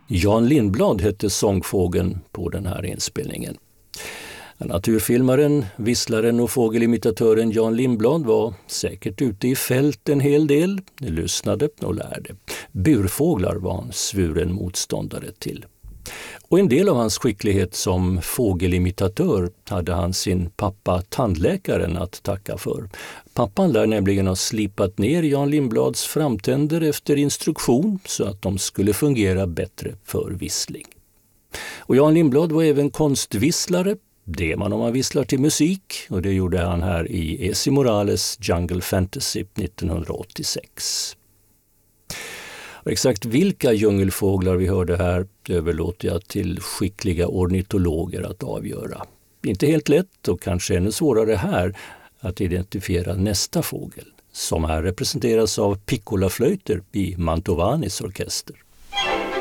Jan Lindblad hette sångfågeln på den här inspelningen. Naturfilmaren, visslaren och fågelimitatören Jan Lindblad var säkert ute i fält en hel del, lyssnade och lärde. Burfåglar var han svuren motståndare till. Och en del av hans skicklighet som fågelimitatör hade han sin pappa tandläkaren att tacka för. Pappan lär nämligen ha slipat ner Jan Lindblads framtänder efter instruktion så att de skulle fungera bättre för vissling. Och Jan Lindblad var även konstvisslare, det man om man visslar till musik, och det gjorde han här i Esi Morales Jungle Fantasy 1986. Och exakt vilka djungelfåglar vi hörde här överlåter jag till skickliga ornitologer att avgöra. Inte helt lätt och kanske ännu svårare här att identifiera nästa fågel, som här representeras av piccolaflöjter i Mantovanis orkester.